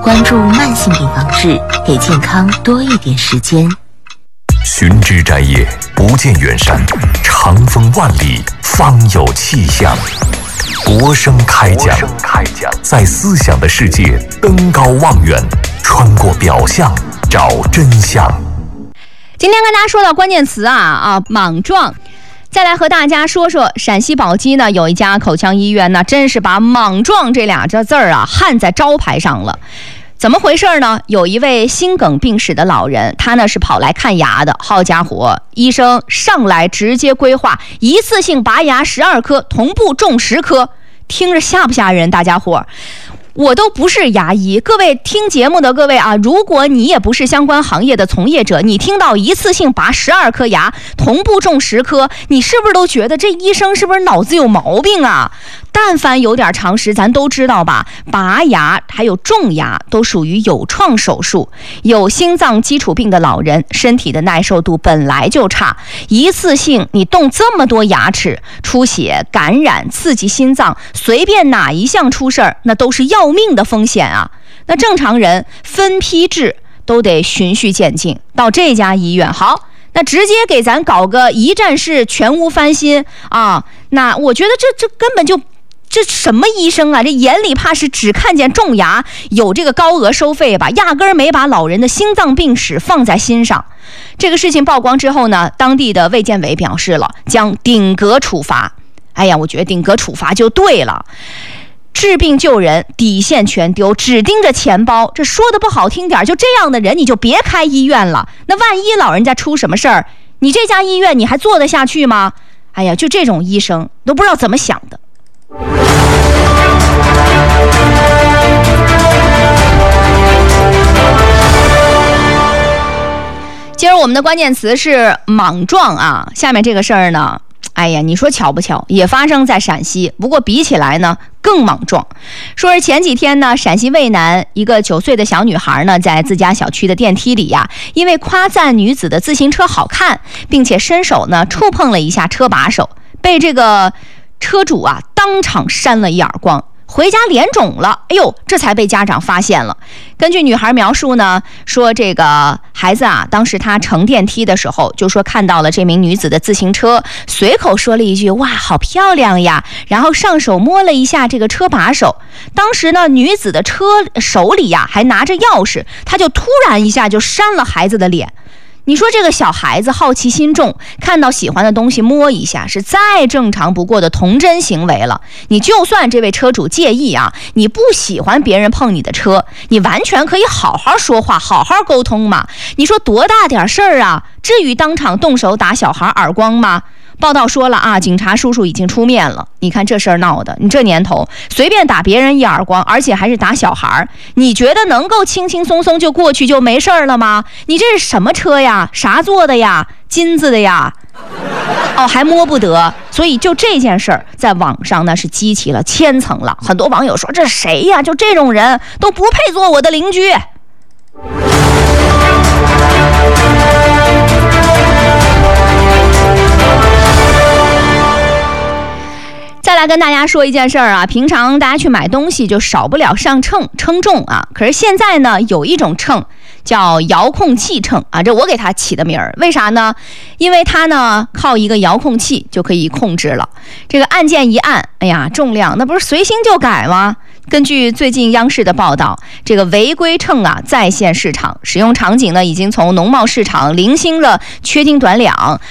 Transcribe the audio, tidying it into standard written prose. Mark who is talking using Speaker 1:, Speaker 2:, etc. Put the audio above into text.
Speaker 1: 关注慢性病防治，给健康多一点时间。
Speaker 2: 寻枝摘叶，不见远山，长风万里，方有气象。国声开讲，在思想的世界登高望远，穿过表象找真相。
Speaker 3: 今天跟大家说到关键词莽撞。再来和大家说说陕西宝鸡呢，有一家口腔医院呢，真是把莽撞这俩字儿焊在招牌上了。怎么回事呢？有一位心梗病史的老人，他呢是跑来看牙的。好家伙，医生上来直接规划一次性拔牙12颗，同步种10颗，听着吓不吓人？大家伙，我都不是牙医，各位听节目的各位如果你也不是相关行业的从业者，你听到一次性拔12颗牙，同步种10颗，你是不是都觉得这医生是不是脑子有毛病啊？但凡有点常识，咱都知道吧，拔牙还有种牙都属于有创手术。有心脏基础病的老人，身体的耐受度本来就差，一次性你动这么多牙齿，出血、感染、刺激心脏，随便哪一项出事儿，那都是要命的风险啊。那正常人分批治都得循序渐进，到这家医院好，那直接给咱搞个一站式全屋翻新啊！那我觉得这根本就这什么医生啊？这眼里怕是只看见种牙有这个高额收费吧，压根儿没把老人的心脏病史放在心上。这个事情曝光之后呢，当地的卫健委表示了将顶格处罚。哎呀，我觉得顶格处罚就对了。治病救人，底线全丢，只盯着钱包，这说的不好听点，就这样的人你就别开医院了。那万一老人家出什么事儿，你这家医院你还做得下去吗？哎呀，就这种医生都不知道怎么想的。今儿我们的关键词是莽撞啊，下面这个事儿呢，哎呀，你说巧不巧，也发生在陕西，不过比起来呢更莽撞。说是前几天呢，陕西渭南一个9岁的小女孩呢，在自家小区的电梯里因为夸赞女子的自行车好看，并且伸手呢触碰了一下车把手，被这个车主当场扇了一耳光，回家脸肿了，哎呦，这才被家长发现了。根据女孩描述呢，说这个孩子当时他乘电梯的时候，就说看到了这名女子的自行车，随口说了一句哇好漂亮呀，然后上手摸了一下这个车把手。当时呢，女子的车手里还拿着钥匙，他就突然一下就扇了孩子的脸。你说这个小孩子好奇心重，看到喜欢的东西摸一下是再正常不过的童真行为了。你就算这位车主介意你不喜欢别人碰你的车，你完全可以好好说话，好好沟通嘛。你说多大点事儿至于当场动手打小孩耳光吗？报道说了警察叔叔已经出面了。你看这事儿闹的，你这年头随便打别人一耳光，而且还是打小孩，你觉得能够轻轻松松就过去就没事儿了吗？你这是什么车呀？啥做的呀？金子的呀？还摸不得。所以就这件事儿在网上呢是激起了千层浪，很多网友说这谁呀？就这种人都不配做我的邻居。再来跟大家说一件事儿平常大家去买东西就少不了上秤称重可是现在呢有一种秤叫遥控器秤这我给它起的名儿，为啥呢？因为它呢靠一个遥控器就可以控制了，这个按键一按，哎呀，重量那不是随心就改吗？根据最近央视的报道，这个违规秤再现市场，使用场景呢已经从农贸市场零星了缺斤短两，